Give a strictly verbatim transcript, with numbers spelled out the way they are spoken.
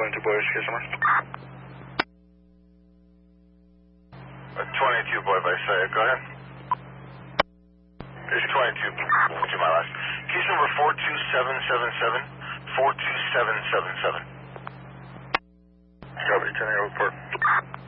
twenty-two Boy, case number. Uh, twenty-two Boy by Saya, go ahead. It's twenty-two, to my last. Case number four two seven seven seven, four two seven seven seven. Copy, ten report.